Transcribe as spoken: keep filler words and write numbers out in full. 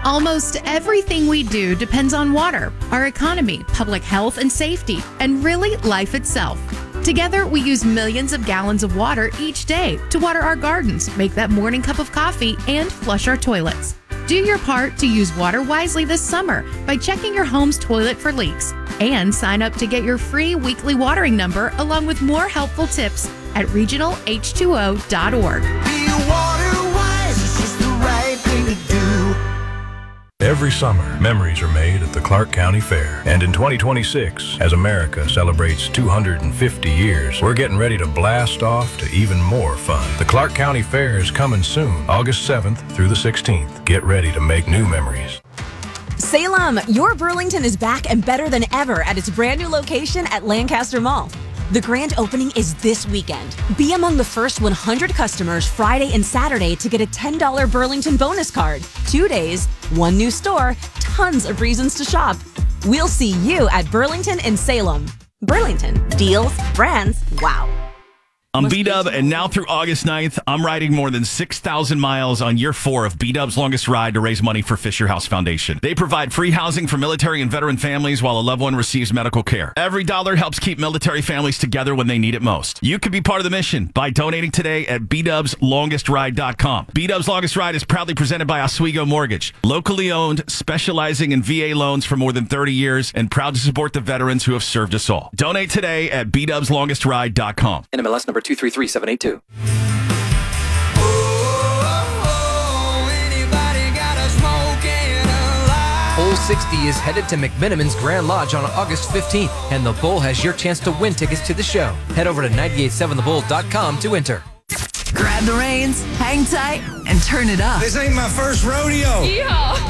Almost everything we do depends on water, our economy, public health and safety, and really life itself. Together, we use millions of gallons of water each day to water our gardens, make that morning cup of coffee, and flush our toilets. Do your part to use water wisely this summer by checking your home's toilet for leaks. And sign up to get your free weekly watering number along with more helpful tips at regional H two O dot org. Be water wise, it's just the right thing to do. Every summer, memories are made at the Clark County Fair. And in twenty twenty-six, as America celebrates two hundred fifty years, we're getting ready to blast off to even more fun. The Clark County Fair is coming soon, August seventh through the sixteenth. Get ready to make new memories. Salem, your Burlington is back and better than ever at its brand new location at Lancaster Mall. The grand opening is this weekend. Be among the first one hundred customers Friday and Saturday to get a ten dollars Burlington bonus card. Two days, one new store, tons of reasons to shop. We'll see you at Burlington in Salem. Burlington, deals, brands, wow. I'm B-Dub, and now through August ninth, I'm riding more than six thousand miles on year four of B-Dub's longest ride to raise money for Fisher House Foundation. They provide free housing for military and veteran families while a loved one receives medical care. Every dollar helps keep military families together when they need it most. You can be part of the mission by donating today at b dubs longest ride dot com. B-Dub's Longest Ride is proudly presented by Oswego Mortgage, locally owned, specializing in V A loans for more than thirty years, and proud to support the veterans who have served us all. Donate today at b dubs longest ride dot com. N M L S number two three three seven eight two. Hole sixty is headed to McMinimans Grand Lodge on August fifteenth, and the Bull has your chance to win tickets to the show. Head over to nine eight seven the bull dot com to enter. Grab the reins, hang tight, and turn it up. This ain't my first rodeo. Yeah.